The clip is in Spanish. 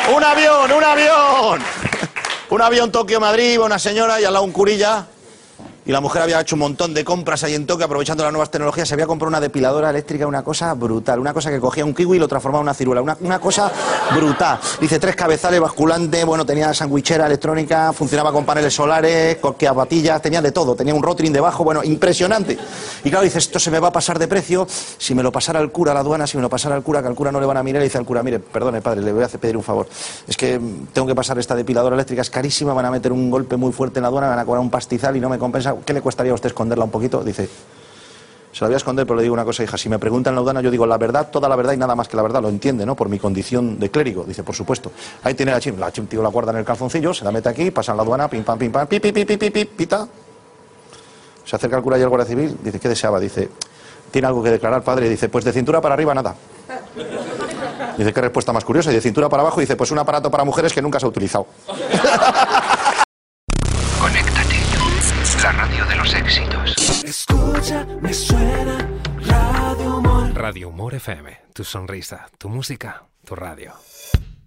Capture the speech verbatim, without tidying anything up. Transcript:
Un avión, un avión. Un avión Tokio-Madrid, iba una señora y al lado un curilla. Y la mujer había hecho un montón de compras ahí en Tokio, aprovechando las nuevas tecnologías. Se había comprado una depiladora eléctrica, una cosa brutal. Una cosa que cogía un kiwi y lo transformaba en una ciruela. Una, una cosa brutal. Dice, tres cabezales, basculante, bueno, tenía sandwichera electrónica, funcionaba con paneles solares, con patillas, tenía de todo. Tenía un rotring debajo, bueno, impresionante. Y claro, dice, esto se me va a pasar de precio. Si me lo pasara el cura a la aduana, si me lo pasara el cura, que al cura no le van a mirar, y dice al cura, mire, perdone, padre, le voy a hacer pedir un favor. Es que tengo que pasar esta depiladora eléctrica, es carísima, van a meter un golpe muy fuerte en la aduana, me van a cobrar un pastizal y no me compensa. ¿Qué le cuestaría a usted esconderla un poquito? Dice, se la voy a esconder, pero le digo una cosa, hija, si me preguntan en la aduana, yo digo la verdad, toda la verdad y nada más que la verdad, lo entiende, ¿no? Por mi condición de clérigo. Dice, por supuesto. Ahí tiene la chim, la chim, tío, la guarda en el calzoncillo, se la mete aquí, pasa en la aduana, pim, pam, pim, pam, pi, pi, pi, pi, pi, pi, pita. Se acerca al cura y al guardia civil, dice, ¿qué deseaba? Dice, ¿tiene algo que declarar, padre? Dice, pues de cintura para arriba, nada. Dice, qué respuesta más curiosa. Y de cintura para abajo, dice, pues un aparato para mujeres que nunca se ha utilizado. Conéctate, la radio de los éxitos. Escucha, me suena Radio Humor. Radio Humor F M, tu sonrisa, tu música, tu radio.